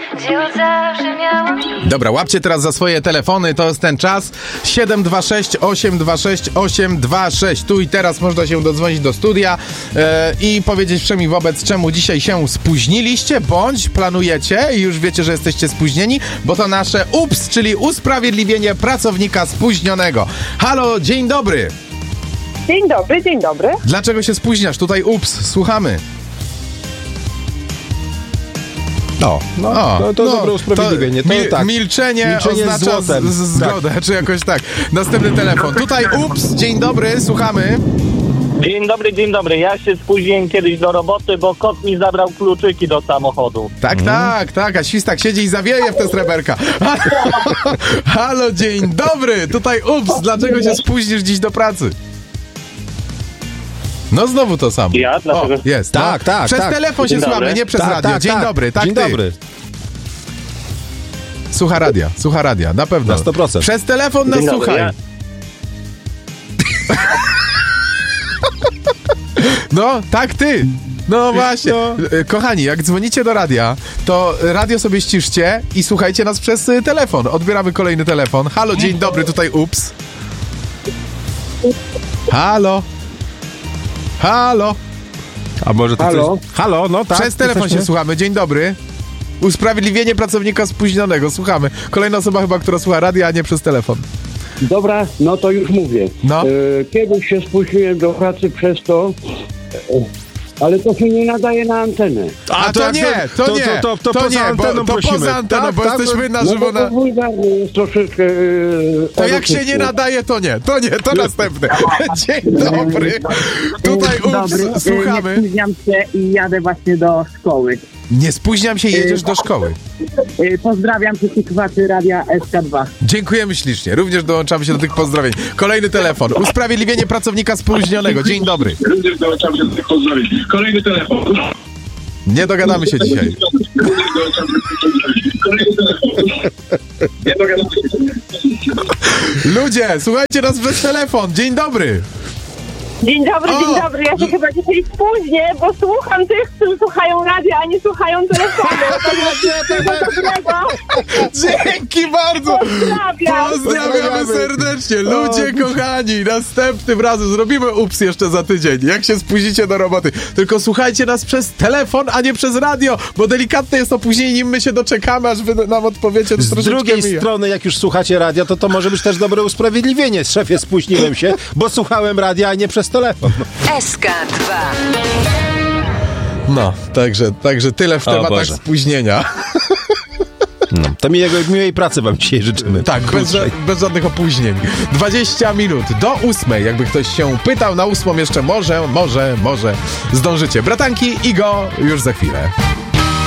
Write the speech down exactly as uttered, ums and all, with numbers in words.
gdzie od zawsze miałam. Dobra, łapcie teraz za swoje telefony, to jest ten czas. siedem dwa sześć osiem dwa sześć osiem dwa sześć. Tu i teraz można się dodzwonić do studia e, i powiedzieć wszemi wobec, czemu dzisiaj się spóźniliście, bądź planujecie i już wiecie, że jesteście spóźnieni, bo to nasze U P S, czyli usprawiedliwienie pracownika spóźnionego. Halo, dzień dobry. Dzień dobry, dzień dobry. Dlaczego się spóźniasz? Tutaj U P S, słuchamy. No, no, O, no to no, dobre usprawiedliwienie. To, mil, tak. Milczenie, Milczenie z oznacza złotem. z, z, zgodę, tak. Czy jakoś tak. Następny telefon. Tutaj U P S, dzień dobry, słuchamy. Dzień dobry, dzień dobry. Ja się spóźniłem kiedyś do roboty, bo kot mi zabrał kluczyki do samochodu. Tak, Mhm. tak, tak, a świstak siedzi i zawieje w te sreberka. Halo, halo, dzień dobry, tutaj U P S, dlaczego się spóźnisz dziś do pracy? No znowu to samo. Ja? Dlaczego? O, jest. Tak, no. tak, Przez tak. telefon się Dzień słuchamy, dobry. nie przez Tak, radio. tak, dzień tak. dobry, tak Dzień ty. dobry. Słucha radia, słucha radia, na pewno. Na sto procent. Przez telefon nas Dzień dobry, słuchaj. ja- No, tak ty. No właśnie. E, Kochani, jak dzwonicie do radia, to radio sobie ściszcie i słuchajcie nas przez y, telefon. Odbieramy kolejny telefon. Halo, dzień dobry, tutaj U P S. Halo. Halo. A może to Halo? coś... Halo, no tak. Przez telefon jesteśmy. się słuchamy. Dzień dobry. Usprawiedliwienie pracownika spóźnionego. Słuchamy. Kolejna osoba chyba, która słucha radia, a nie przez telefon. Dobra, no to już mówię. No. E, Kiedyś się spóźniłem do pracy przez to, e, ale to się nie nadaje na antenę. A, to, jak nie, to, to, nie, to, to, to, poza nie, anteną bo, to prosimy. poza anteną, Tak, bo tak, jesteśmy na No żywo to, na... to wulgarne jest troszeczkę. E, To jak się nie erotyczne. nadaje, to nie, to nie, to następne. Dzień dobry. Tutaj Dzień U P S, dobry. słuchamy. Nie spóźniam się i jadę właśnie do szkoły. Nie spóźniam się, jedziesz do szkoły. Y, Pozdrawiam wszystkich słuchaczy Radia S K dwa. Dziękujemy ślicznie. Również dołączamy się do tych pozdrowień. Kolejny telefon. Usprawiedliwienie pracownika spóźnionego. Dzień dobry. Również dołączam się do tych pozdrowień. Kolejny telefon. Nie dogadamy się dzisiaj. Kolejny telefon. Nie dogadamy się. Ludzie, słuchajcie nas przez telefon. Dzień dobry. Dzień dobry, O! dzień dobry. Ja się chyba dzisiaj spóźnię, bo słucham tych, którzy słuchają radia, a nie słuchają telefonu. Dzięki bardzo. Pozdrawiam. Pozdrawiamy serdecznie. Ludzie kochani, następnym razem zrobimy U P S jeszcze za tydzień, jak się spóźnicie do roboty. Tylko słuchajcie nas przez telefon, a nie przez radio, bo delikatne jest opóźnienie, nim my się doczekamy, aż wy nam odpowiecie. To Z troszeczkę drugiej mija. strony, jak już słuchacie radia, to to może być też dobre usprawiedliwienie. Szefie, spóźniłem się, bo słuchałem radia, a nie przez telefon. S K dwa. No, także, także tyle w O tematach Boże. spóźnienia. No, to mi jego miłej pracy wam dzisiaj życzymy. Tak, bez, ża- bez żadnych opóźnień. dwadzieścia minut do ósmej, jakby ktoś się pytał, na ósmą jeszcze może, może, może zdążycie. Bratanki, Igo, już za chwilę.